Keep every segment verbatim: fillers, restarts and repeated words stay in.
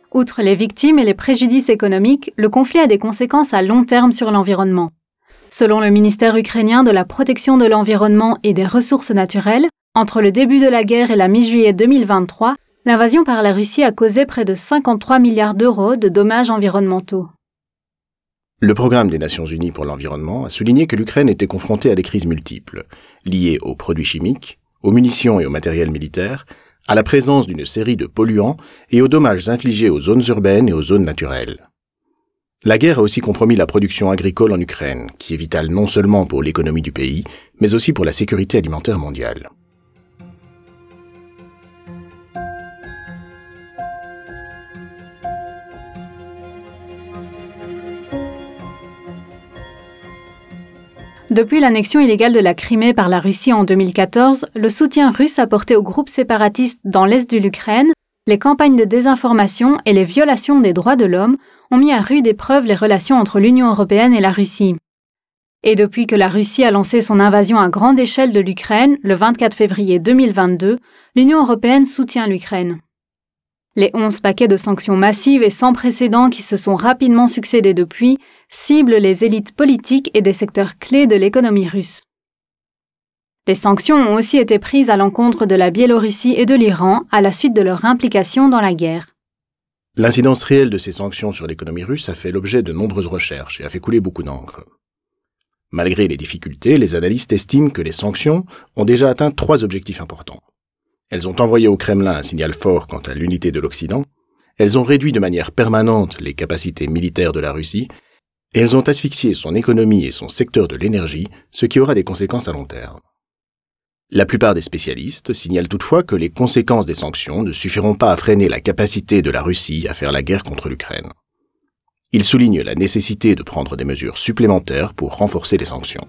Outre les victimes et les préjudices économiques, le conflit a des conséquences à long terme sur l'environnement. Selon le ministère ukrainien de la protection de l'environnement et des ressources naturelles, entre le début de la guerre et la mi-juillet deux mille vingt-trois, l'invasion par la Russie a causé près de cinquante-trois milliards d'euros de dommages environnementaux. Le Programme des Nations Unies pour l'environnement a souligné que l'Ukraine était confrontée à des crises multiples, liées aux produits chimiques, aux munitions et au matériel militaire, à la présence d'une série de polluants et aux dommages infligés aux zones urbaines et aux zones naturelles. La guerre a aussi compromis la production agricole en Ukraine, qui est vitale non seulement pour l'économie du pays, mais aussi pour la sécurité alimentaire mondiale. Depuis l'annexion illégale de la Crimée par la Russie en deux mille quatorze, le soutien russe apporté aux groupes séparatistes dans l'est de l'Ukraine, les campagnes de désinformation et les violations des droits de l'homme ont mis à rude épreuve les relations entre l'Union européenne et la Russie. Et depuis que la Russie a lancé son invasion à grande échelle de l'Ukraine, le vingt-quatre février deux mille vingt-deux, l'Union européenne soutient l'Ukraine. Les onze paquets de sanctions massives et sans précédent qui se sont rapidement succédés depuis ciblent les élites politiques et des secteurs clés de l'économie russe. Des sanctions ont aussi été prises à l'encontre de la Biélorussie et de l'Iran à la suite de leur implication dans la guerre. L'incidence réelle de ces sanctions sur l'économie russe a fait l'objet de nombreuses recherches et a fait couler beaucoup d'encre. Malgré les difficultés, les analystes estiment que les sanctions ont déjà atteint trois objectifs importants. Elles ont envoyé au Kremlin un signal fort quant à l'unité de l'Occident, elles ont réduit de manière permanente les capacités militaires de la Russie, et elles ont asphyxié son économie et son secteur de l'énergie, ce qui aura des conséquences à long terme. La plupart des spécialistes signalent toutefois que les conséquences des sanctions ne suffiront pas à freiner la capacité de la Russie à faire la guerre contre l'Ukraine. Ils soulignent la nécessité de prendre des mesures supplémentaires pour renforcer les sanctions.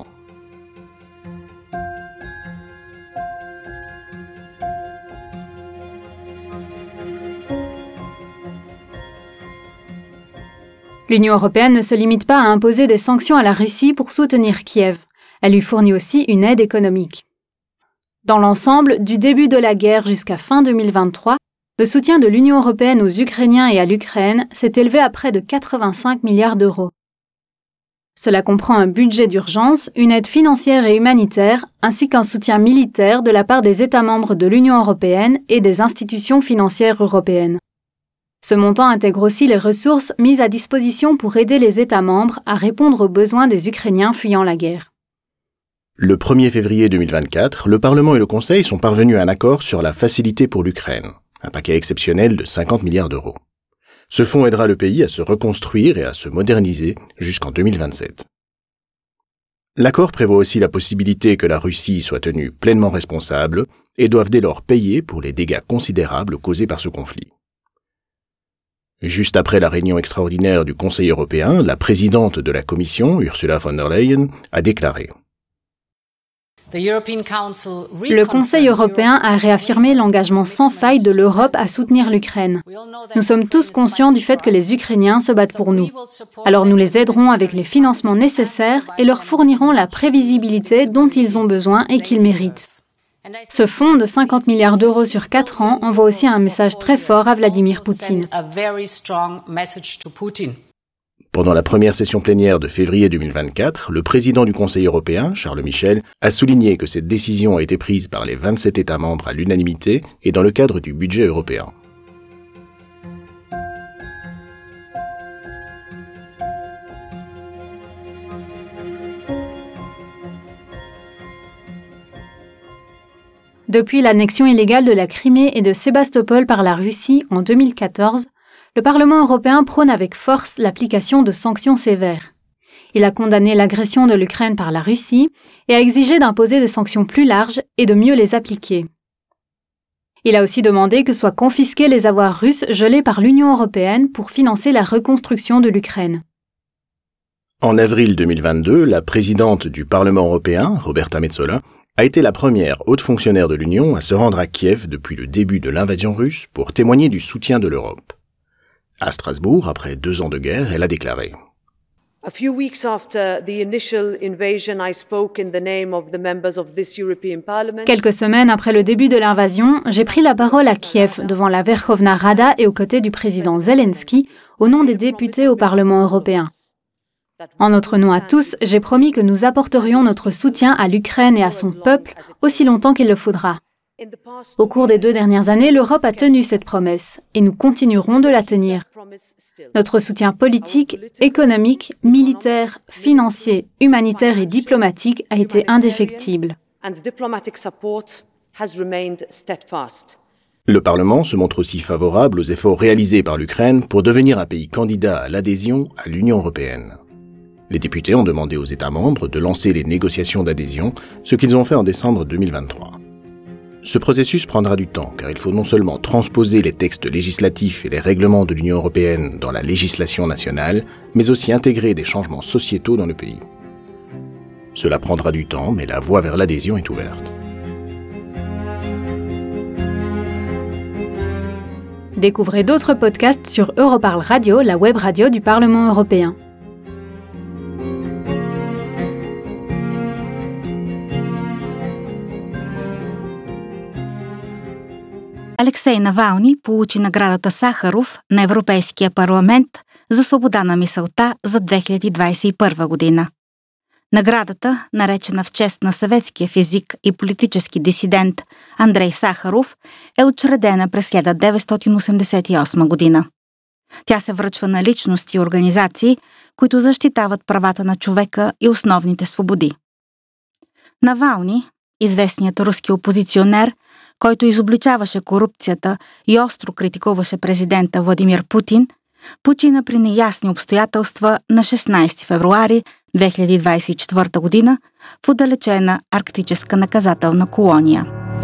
L'Union européenne ne se limite pas à imposer des sanctions à la Russie pour soutenir Kiev. Elle lui fournit aussi une aide économique. Dans l'ensemble, du début de la guerre jusqu'à fin deux mille vingt-trois, le soutien de l'Union européenne aux Ukrainiens et à l'Ukraine s'est élevé à près de quatre-vingt-cinq milliards d'euros. Cela comprend un budget d'urgence, une aide financière et humanitaire, ainsi qu'un soutien militaire de la part des États membres de l'Union européenne et des institutions financières européennes. Ce montant intègre aussi les ressources mises à disposition pour aider les États membres à répondre aux besoins des Ukrainiens fuyant la guerre. Le premier février deux mille vingt-quatre, le Parlement et le Conseil sont parvenus à un accord sur la Facilité pour l'Ukraine, un paquet exceptionnel de cinquante milliards d'euros. Ce fonds aidera le pays à se reconstruire et à se moderniser jusqu'en deux mille vingt-sept. L'accord prévoit aussi la possibilité que la Russie soit tenue pleinement responsable et doive dès lors payer pour les dégâts considérables causés par ce conflit. Juste après la réunion extraordinaire du Conseil européen, la présidente de la Commission, Ursula von der Leyen, a déclaré « Le Conseil européen a réaffirmé l'engagement sans faille de l'Europe à soutenir l'Ukraine. Nous sommes tous conscients du fait que les Ukrainiens se battent pour nous. Alors nous les aiderons avec les financements nécessaires et leur fournirons la prévisibilité dont ils ont besoin et qu'ils méritent. » Ce fonds de cinquante milliards d'euros sur quatre ans envoie aussi un message très fort à Vladimir Poutine. Pendant la première session plénière de février deux mille vingt-quatre, le président du Conseil européen, Charles Michel, a souligné que cette décision a été prise par les vingt-sept États membres à l'unanimité et dans le cadre du budget européen. Depuis l'annexion illégale de la Crimée et de Sébastopol par la Russie en deux mille quatorze, le Parlement européen prône avec force l'application de sanctions sévères. Il a condamné l'agression de l'Ukraine par la Russie et a exigé d'imposer des sanctions plus larges et de mieux les appliquer. Il a aussi demandé que soient confisqués les avoirs russes gelés par l'Union européenne pour financer la reconstruction de l'Ukraine. En avril deux mille vingt-deux, la présidente du Parlement européen, Roberta Metsola, a été la première haute fonctionnaire de l'Union à se rendre à Kiev depuis le début de l'invasion russe pour témoigner du soutien de l'Europe. À Strasbourg, après deux ans de guerre, elle a déclaré A few weeks after the initial invasion, I spoke in the name of the members of this European Parliament. Quelques semaines après le début de l'invasion, j'ai pris la parole à Kiev devant la Verkhovna Rada et aux côtés du président Zelensky, au nom des députés au Parlement européen. En notre nom à tous, j'ai promis que nous apporterions notre soutien à l'Ukraine et à son peuple aussi longtemps qu'il le faudra. Au cours des deux dernières années, l'Europe a tenu cette promesse et nous continuerons de la tenir. Notre soutien politique, économique, militaire, financier, humanitaire et diplomatique a été indéfectible. Le Parlement se montre aussi favorable aux efforts réalisés par l'Ukraine pour devenir un pays candidat à l'adhésion à l'Union européenne. Les députés ont demandé aux États membres de lancer les négociations d'adhésion, ce qu'ils ont fait en décembre deux mille vingt-trois. Ce processus prendra du temps, car il faut non seulement transposer les textes législatifs et les règlements de l'Union européenne dans la législation nationale, mais aussi intégrer des changements sociétaux dans le pays. Cela prendra du temps, mais la voie vers l'adhésion est ouverte. Découvrez d'autres podcasts sur Europarl Radio, la web radio du Parlement européen. Алексей Навални получи наградата Сахаров на Европейския парламент за свобода на мисълта за две хиляди двадесет и първа година. Наградата, наречена в чест на съветския физик и политически дисидент Андрей Сахаров, е учредена през хиляда деветстотин осемдесет и осма година. Тя се връчва на личности и организации, които защитават правата на човека и основните свободи. Навални, известният руски опозиционер, който изобличаваше корупцията и остро критикуваше президента Владимир Путин, почина при неясни обстоятелства на шестнадесети февруари две хиляди двадесет и четвърта година в отдалечена арктическа наказателна колония.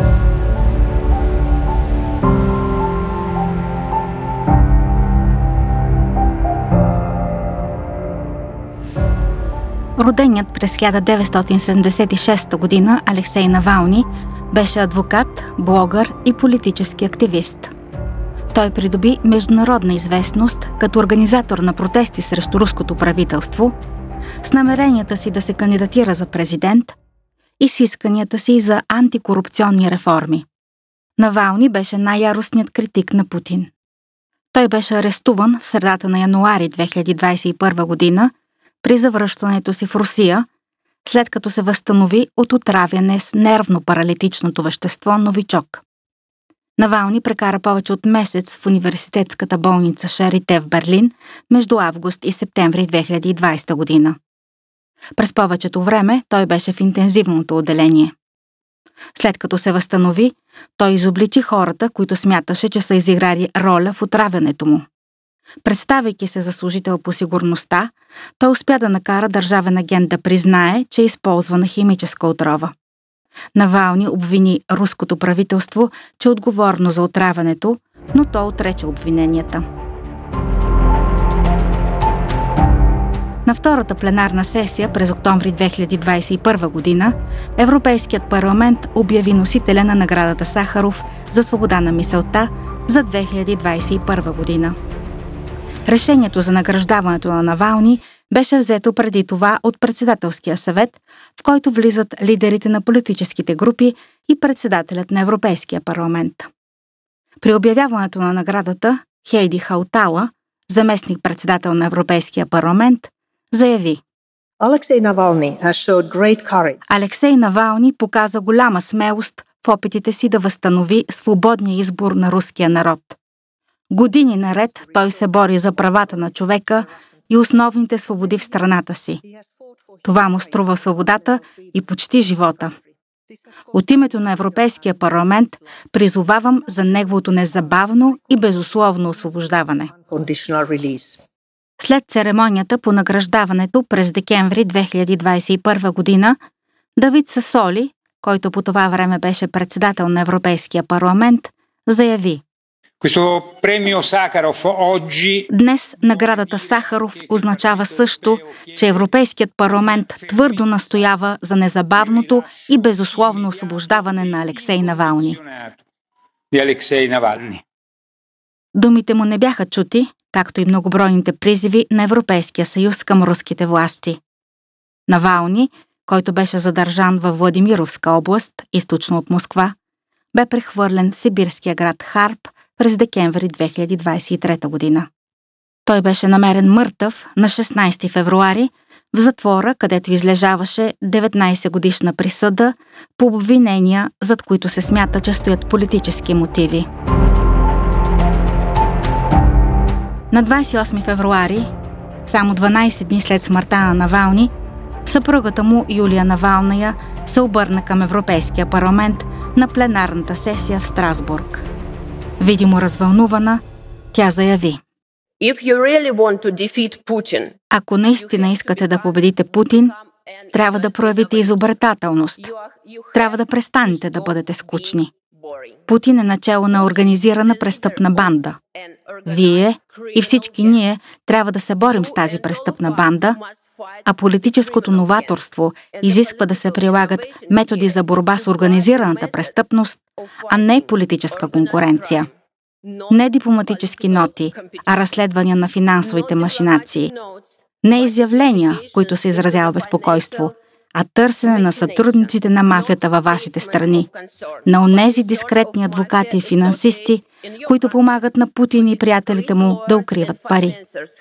Роденият през хиляда деветстотин седемдесет и шеста година Алексей Навални беше адвокат, блогър и политически активист. Той придоби международна известност като организатор на протести срещу руското правителство, с намеренията си да се кандидатира за президент и с исканията си за антикорупционни реформи. Навални беше най-яростният критик на Путин. Той беше арестуван в средата на януари две хиляди двадесет и първа година при завръщането си в Русия, след като се възстанови от отравяне с нервно-паралитичното вещество новичок. Навални прекара повече от месец в университетската болница Шарите в Берлин между август и септември две хиляди двадесета година. През повечето време той беше в интензивното отделение. След като се възстанови, той изобличи хората, които смяташе, че са изиграли роля в отравянето му. Представяйки се за служител по сигурността, той успя да накара държавен агент да признае, че е използвана химическа отрова. Навални обвини руското правителство, че е отговорно за отравянето, но то отрече обвиненията. На втората пленарна сесия през октомври две хиляди двадесет и първа година Европейският парламент обяви носителя на наградата Сахаров за свобода на мисълта за две хиляди двадесет и първа година. Решението за награждаването на Навални беше взето преди това от председателския съвет, в който влизат лидерите на политическите групи и председателят на Европейския парламент. При обявяването на наградата Хейди Хаутала, заместник-председател на Европейския парламент, заяви: Алексей Навални has showed great courage. Алексей Навални показа голяма смелост в опитите си да възстанови свободния избор на руския народ. Години наред той се бори за правата на човека и основните свободи в страната си. Това му струва свободата и почти живота. От името на Европейския парламент призовавам за неговото незабавно и безусловно освобождаване. След церемонията по награждаването през декември две хиляди двадесет и първа година, Давид Сасоли, който по това време беше председател на Европейския парламент, заяви: Днес наградата Сахаров означава също, че Европейският парламент твърдо настоява за незабавното и безусловно освобождаване на Алексей Навални. Думите му не бяха чути, както и многобройните призиви на Европейския съюз към руските власти. Навални, който беше задържан във Владимировска област, източно от Москва, бе прехвърлен в сибирския град Харп през декември две хиляди двадесет и трета година. Той беше намерен мъртъв на шестнадесети февруари в затвора, където излежаваше деветнадесетгодишна присъда по обвинения, зад които се смята, че стоят политически мотиви. На двадесет и осми февруари, само дванадесет дни след смъртта на Навални, съпругата му Юлия Навалная се обърна към Европейския парламент на пленарната сесия в Страсбург. Видимо развълнувана, тя заяви: If you really want to defeat Putin, ако наистина искате да победите Путин, трябва да проявите изобретателност. Трябва да престанете да бъдете скучни. Путин е начало на организирана престъпна банда. Вие и всички ние трябва да се борим с тази престъпна банда, а политическото новаторство изисква да се прилагат методи за борба с организираната престъпност, а не политическа конкуренция. Не дипломатически ноти, а разследвания на финансовите машинации. Не изявления, които се изразява безпокойство, а търсене на сътрудниците на мафията във вашите страни, на онези дискретни адвокати и финансисти, които помагат на Путин и приятелите му да укриват пари.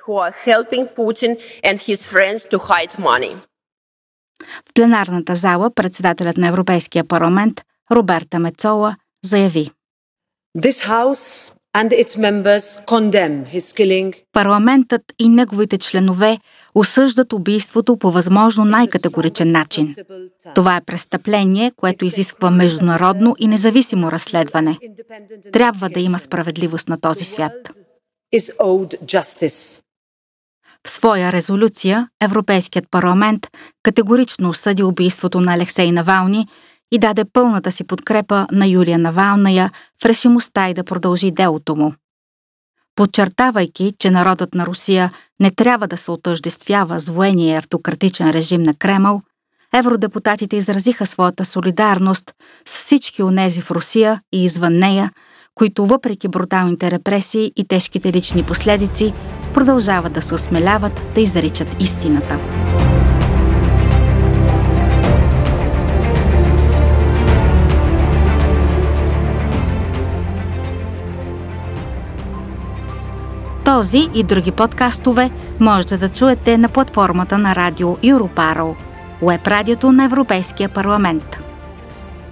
В пленарната зала председателят на Европейския парламент Роберта Мецола заяви: This House and its members condemn his killing. Парламентът и неговите членове осъждат убийството по възможно най-категоричен начин. Това е престъпление, което изисква международно и независимо разследване. Трябва да има справедливост на този свят. В своя резолюция Европейският парламент категорично осъди убийството на Алексей Навални и даде пълната си подкрепа на Юлия Навалная в решимостта й да продължи делото му. Подчертавайки, че народът на Русия не трябва да се отъждествява с военния и автократичен режим на Кремъл, евродепутатите изразиха своята солидарност с всички онези в Русия и извън нея, които въпреки бруталните репресии и тежките лични последици продължават да се осмеляват да изричат истината. Този и други подкастове можете да чуете на платформата на радио Europarl, уеб радиото на Европейския парламент.